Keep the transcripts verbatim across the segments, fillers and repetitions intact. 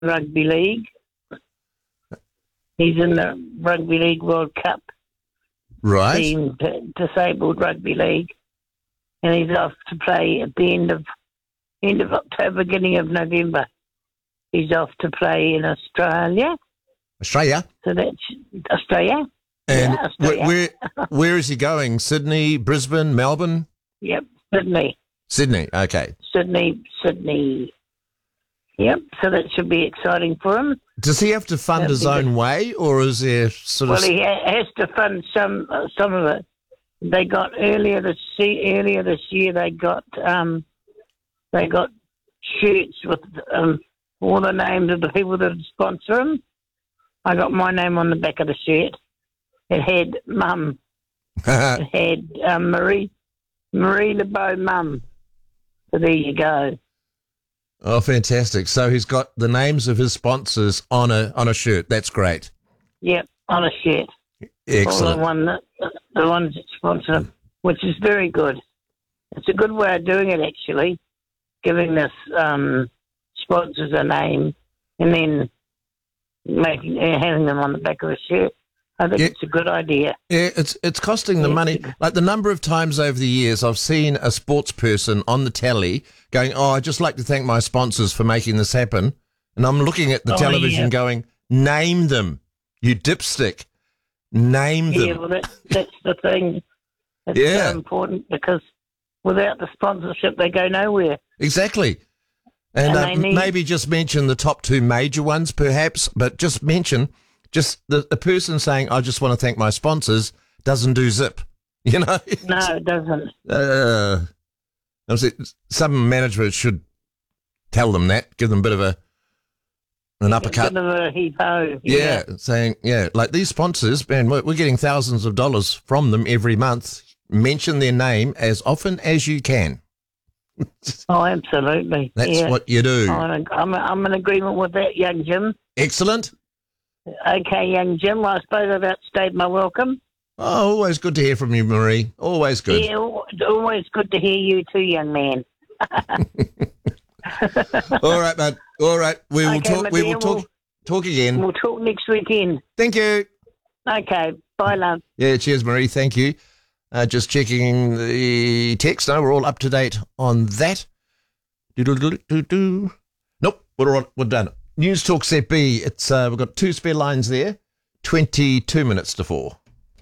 Rugby League. He's in the Rugby League World Cup Right. team, t- disabled Rugby League, and he's off to play at the end of end of October, beginning of November. He's off to play in Australia. Australia. So that's Australia. And Yeah, Australia. where, where where is he going? Sydney, Brisbane, Melbourne? Yep, Sydney. Sydney. Okay. Sydney, Sydney. Yep, so that should be exciting for him. Does he have to fund That'd his be own good. way, or is there sort Well, of? he ha- has to fund some uh, some of it. They got earlier this se- earlier this year. They got um, they got shirts with um, all the names of the people that sponsor him. I got my name on the back of the shirt. It had Mum. It had um, Marie Marie LeBeau Mum. So there you go. Oh, fantastic! So he's got the names of his sponsors on a on a shirt. That's great. Yep, on a shirt. All Excellent. the one that, the ones that sponsor him, which is very good. It's a good way of doing it, actually, giving this um, sponsors a name and then making uh, having them on the back of a shirt. I think Yeah. it's a good idea. Yeah, it's it's costing the Yeah. money. Like the number of times over the years I've seen a sports person on the telly going, "Oh, I'd just like to thank my sponsors for making this happen," and I'm looking at the Oh, television yeah. going, "Name them, you dipstick, name them." Yeah, well, that, that's the thing. It's Yeah. so important because without the sponsorship, they go nowhere. Exactly. And, And uh, they need- maybe just mention the top two major ones, perhaps, but just mention just the, the person saying, "I just want to thank my sponsors," doesn't do zip. You know. No, it doesn't. Uh, obviously, some management should tell them that, give them a bit of a an uppercut. Bit of a heave-ho. Yeah, saying, yeah, like these sponsors, man, we're, we're getting thousands of dollars from them every month. Mention their name as often as you can. Oh, absolutely. That's yeah. what you do. I'm, I'm, I'm in agreement with that, young Jim. Excellent. Okay, young Jim, I suppose I've outstayed my welcome. Oh, always good to hear from you, Marie. Always good. Yeah, al- always good to hear you too, young man. All right, bud. All right. We will Okay, talk. my We dear, will talk. we'll- Talk again. We'll talk next weekend. Thank you. Okay, bye, love. Yeah, cheers, Marie. Thank you. Uh, just checking the text. No, we're all up to date on that. Do-do-do-do-do. Nope, we're on. We're done. News Talk Z B. It's uh, we've got two spare lines there. Twenty-two minutes to four.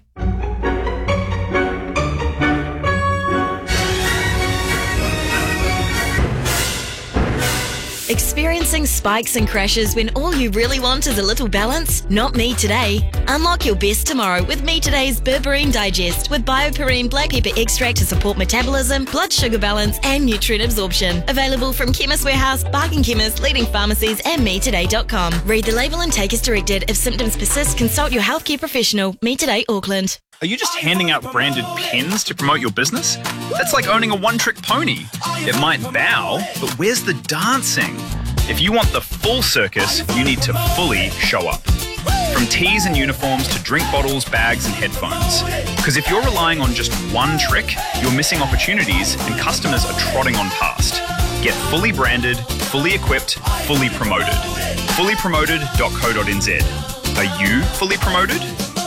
Experiencing spikes and crashes when all you really want is a little balance? Not me today. Unlock your best tomorrow with Me Today's Berberine Digest with BioPerine black pepper extract to support metabolism, blood sugar balance and nutrient absorption. Available from Chemist Warehouse, Bargain Chemist, leading pharmacies and me today dot com. Read the label and take as directed. If symptoms persist, consult your healthcare professional. Me Today Auckland. Are you just handing out branded pins to promote your business? That's like owning a one-trick pony. It might bow, but where's the dancing? If you want the full circus, you need to fully show up. From tees and uniforms to drink bottles, bags and headphones. Because if you're relying on just one trick, you're missing opportunities and customers are trotting on past. Get fully branded, fully equipped, fully promoted. fully promoted dot co dot n z. Are you fully promoted?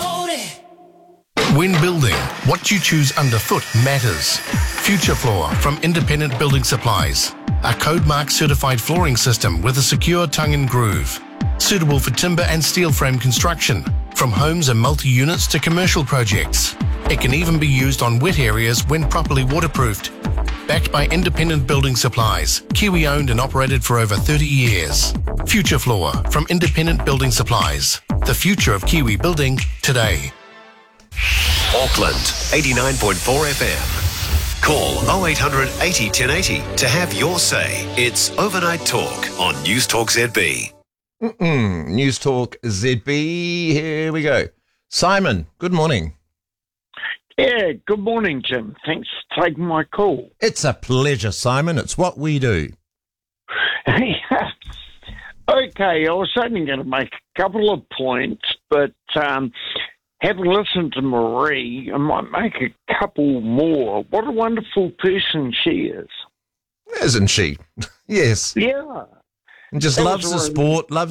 When building, what you choose underfoot matters. Future Floor from Independent Building Supplies. A code mark certified flooring system with a secure tongue and groove. Suitable for timber and steel frame construction, from homes and multi-units to commercial projects. It can even be used on wet areas when properly waterproofed. Backed by Independent Building Supplies, Kiwi owned and operated for over thirty years. Future Floor from Independent Building Supplies. The future of Kiwi building today. Auckland, eighty-nine point four F M. Call oh eight hundred eighty ten eighty to have your say. It's Overnight Talk on News Talk Z B. Mm-mm. News Talk Z B. Here we go. Simon, good morning. Yeah, good morning, Jim. Thanks for taking my call. It's a pleasure, Simon. It's what we do. Okay, I was only going to make a couple of points, but um, having listened to Marie, I might make a couple more. What a wonderful person she is. Isn't she? Yes. Yeah. And just That loves was the a really- sport, loves